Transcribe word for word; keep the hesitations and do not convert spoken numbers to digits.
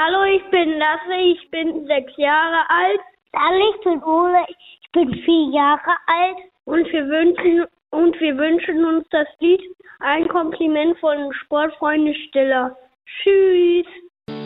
Hallo, ich bin Lasse, ich bin sechs Jahre alt. Hallo, ich bin Ole, ich bin vier Jahre alt. Und wir wünschen, und wir wünschen uns das Lied Ein Kompliment von Sportfreunde Stiller. Tschüss.